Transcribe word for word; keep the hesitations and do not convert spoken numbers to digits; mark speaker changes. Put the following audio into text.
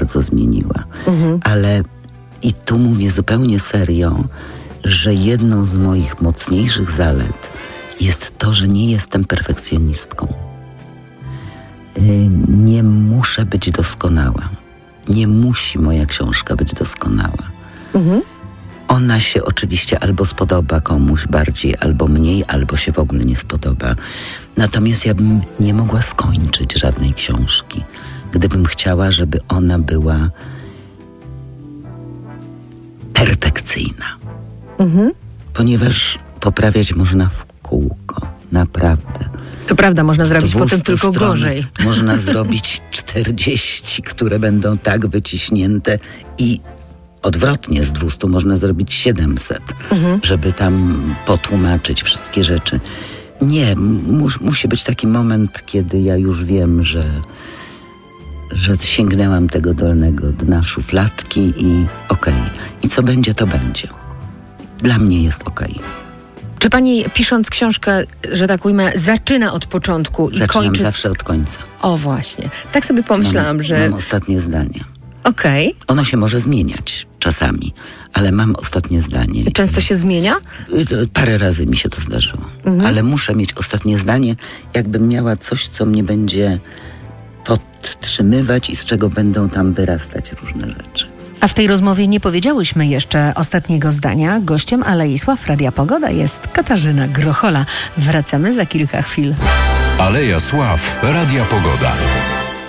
Speaker 1: bardzo zmieniła. Mhm. Ale i tu mówię zupełnie serio, że jedną z moich mocniejszych zalet jest to, że nie jestem perfekcjonistką. Nie muszę być doskonała. Nie musi moja książka być doskonała. Mhm. Ona się oczywiście albo spodoba komuś bardziej, albo mniej, albo się w ogóle nie spodoba. Natomiast ja bym nie mogła skończyć żadnej książki, gdybym chciała, żeby ona była perfekcyjna. Mhm. Ponieważ poprawiać można w kółko. Naprawdę.
Speaker 2: To prawda, można zrobić potem tylko gorzej.
Speaker 1: Można zrobić czterdzieści, które będą tak wyciśnięte i odwrotnie z dwustu można zrobić siedemset, mhm. żeby tam potłumaczyć wszystkie rzeczy. Nie, mus, musi być taki moment, kiedy ja już wiem, że, że sięgnęłam tego dolnego dna szufladki i okej. Okay. I co będzie, to będzie. Dla mnie jest okej. Okay.
Speaker 2: Czy pani, pisząc książkę, że tak ujmę, zaczyna od początku i
Speaker 1: Zaczynam
Speaker 2: kończy...
Speaker 1: zawsze
Speaker 2: z...
Speaker 1: od końca.
Speaker 2: O właśnie. Tak sobie pomyślałam,
Speaker 1: mam,
Speaker 2: że...
Speaker 1: Mam ostatnie zdanie.
Speaker 2: Okej. Okay.
Speaker 1: Ono się może zmieniać czasami, ale mam ostatnie zdanie.
Speaker 2: Często się zmienia?
Speaker 1: Parę razy mi się to zdarzyło. Mhm. Ale muszę mieć ostatnie zdanie, jakbym miała coś, co mnie będzie podtrzymywać i z czego będą tam wyrastać różne rzeczy.
Speaker 2: A w tej rozmowie nie powiedziałyśmy jeszcze ostatniego zdania. Gościem Alei Sław Radia Pogoda jest Katarzyna Grochola. Wracamy za kilka chwil.
Speaker 3: Aleja Sław Radia Pogoda.